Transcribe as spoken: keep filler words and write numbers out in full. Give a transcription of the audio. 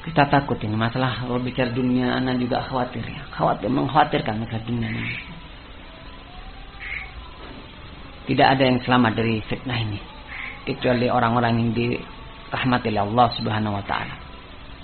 Kita takut ini masalah kalau bicara dunia, anak juga khawatir ya, khawatir mengkhawatirkan masalah dunia ini. Tidak ada yang selamat dari fitnah ini kecuali orang-orang yang dirahmati oleh Allah Subhanahu wa taala.